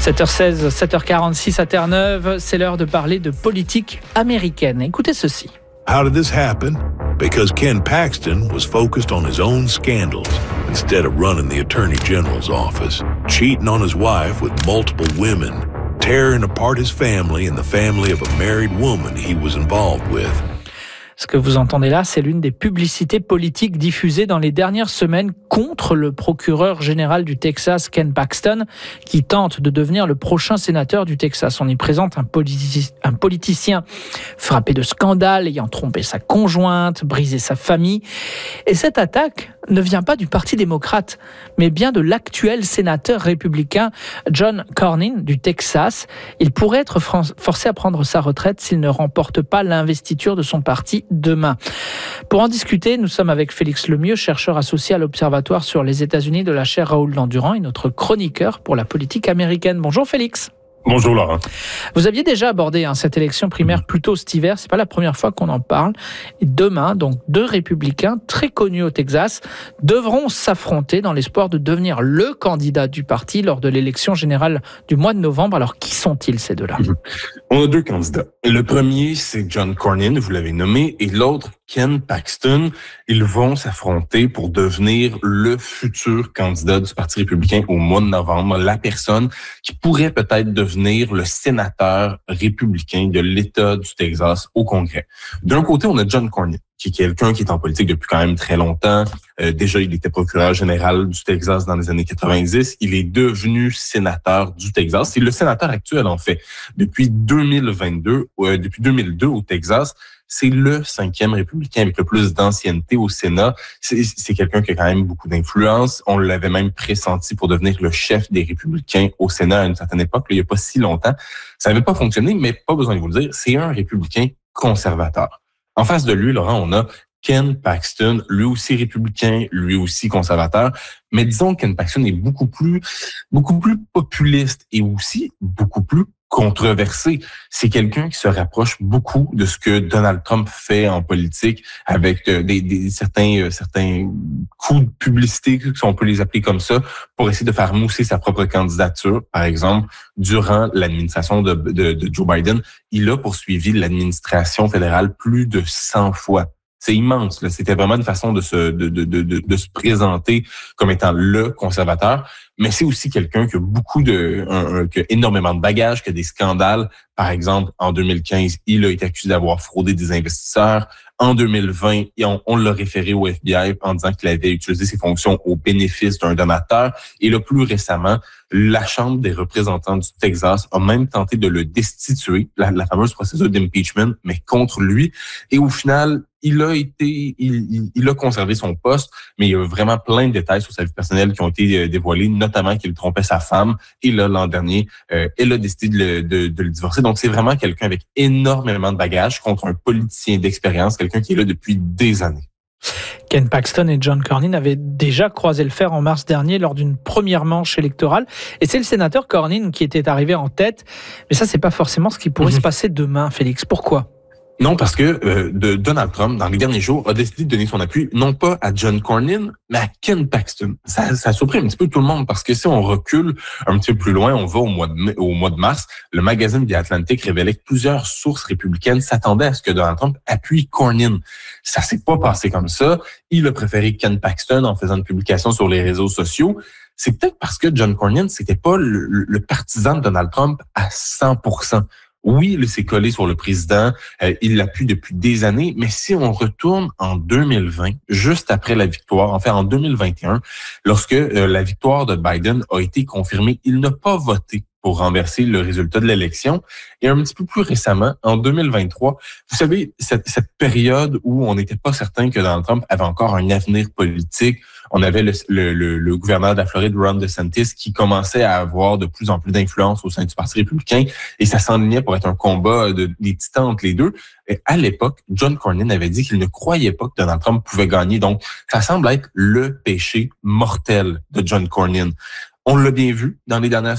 7h16, 7h46 à Terre-Neuve, c'est l'heure de parler de politique américaine. Écoutez ceci. How did this happen? Because Ken Paxton was focused on his own scandals instead of running the Attorney General's office, cheating on his wife with multiple women, tearing apart his family and the family of a married woman he was involved with. Ce que vous entendez là, c'est l'une des publicités politiques diffusées dans les dernières semaines contre le procureur général du Texas, Ken Paxton, qui tente de devenir le prochain sénateur du Texas. On y présente un politicien frappé de scandales, ayant trompé sa conjointe, brisé sa famille. Et cette attaque ne vient pas du Parti démocrate, mais bien de l'actuel sénateur républicain John Cornyn du Texas. Il pourrait être forcé à prendre sa retraite s'il ne remporte pas l'investiture de son parti demain. Pour en discuter, nous sommes avec Félix Lemieux, chercheur associé à l'Observatoire sur les États-Unis de la chaire Raoul Dandurand et notre chroniqueur pour la politique américaine. Bonjour Félix. Bonjour Laurent. Vous aviez déjà abordé cette élection primaire plus tôt cet hiver, c'est pas la première fois qu'on en parle. Et demain, donc, deux républicains très connus au Texas devront s'affronter dans l'espoir de devenir le candidat du parti lors de l'élection générale du mois de novembre. Alors, qui sont-ils ces deux-là? On a deux candidats. Le premier, c'est John Cornyn, vous l'avez nommé, et l'autre, Ken Paxton. Ils vont s'affronter pour devenir le futur candidat du Parti républicain au mois de novembre, la personne qui pourrait peut-être devenir le sénateur républicain de l'État du Texas au Congrès. D'un côté, on a John Cornyn, qui est quelqu'un qui est en politique depuis quand même très longtemps. Déjà, il était procureur général du Texas dans les années 90. Il est devenu sénateur du Texas. C'est le sénateur actuel, en fait. Depuis 2002 au Texas, c'est le 5e républicain avec le plus d'ancienneté au Sénat. C'est quelqu'un qui a quand même beaucoup d'influence. On l'avait même pressenti pour devenir le chef des républicains au Sénat à une certaine époque, il n'y a pas si longtemps. Ça n'avait pas fonctionné, mais pas besoin de vous le dire. C'est un républicain conservateur. En face de lui, Laurent, on a Ken Paxton, lui aussi républicain, lui aussi conservateur. Mais disons que Ken Paxton est beaucoup plus populiste et aussi beaucoup plus controversé. C'est quelqu'un qui se rapproche beaucoup de ce que Donald Trump fait en politique avec certains coups de publicité, si on peut les appeler comme ça, pour essayer de faire mousser sa propre candidature. Par exemple, durant l'administration de Joe Biden, il a poursuivi l'administration fédérale plus de 100 fois. C'est immense, là. C'était vraiment une façon de se présenter comme étant le conservateur. Mais c'est aussi quelqu'un qui a qui a énormément de bagages, qui a des scandales. Par exemple, en 2015, il a été accusé d'avoir fraudé des investisseurs. En 2020, on l'a référé au FBI en disant qu'il avait utilisé ses fonctions au bénéfice d'un donateur. Et là, plus récemment, la Chambre des représentants du Texas a même tenté de le destituer, la fameuse procédure d'impeachment, mais contre lui. Et au final, il a conservé son poste, mais il y a vraiment plein de détails sur sa vie personnelle qui ont été dévoilés, notamment qu'il trompait sa femme. Et là, l'an dernier, elle a décidé de le divorcer. Donc, c'est vraiment quelqu'un avec énormément de bagages contre un politicien d'expérience, quelqu'un qui est là depuis des années. Ken Paxton et John Cornyn avaient déjà croisé le fer en mars dernier lors d'une première manche électorale. Et c'est le sénateur Cornyn qui était arrivé en tête. Mais ça, c'est pas forcément ce qui pourrait se passer demain, Félix. Pourquoi? Non, parce que Donald Trump, dans les derniers jours, a décidé de donner son appui, non pas à John Cornyn, mais à Ken Paxton. Ça a surpris un petit peu tout le monde, parce que si on recule un petit peu plus loin, on va au mois de mars, le magazine The Atlantic révélait que plusieurs sources républicaines s'attendaient à ce que Donald Trump appuie Cornyn. Ça s'est pas passé comme ça. Il a préféré Ken Paxton en faisant une publication sur les réseaux sociaux. C'est peut-être parce que John Cornyn, c'était pas le partisan de Donald Trump à 100%. Oui, il s'est collé sur le président, il l'appuie depuis des années, mais si on retourne en 2020, juste après la victoire, en fait en 2021, lorsque la victoire de Biden a été confirmée, il n'a pas voté pour renverser le résultat de l'élection. Et un petit peu plus récemment, en 2023, vous savez, cette période où on n'était pas certain que Donald Trump avait encore un avenir politique, on avait le gouverneur de la Floride, Ron DeSantis, qui commençait à avoir de plus en plus d'influence au sein du Parti républicain, et ça s'enlignait pour être un combat des titans entre les deux. Et à l'époque, John Cornyn avait dit qu'il ne croyait pas que Donald Trump pouvait gagner. Donc, ça semble être le péché mortel de John Cornyn. On l'a bien vu dans les dernières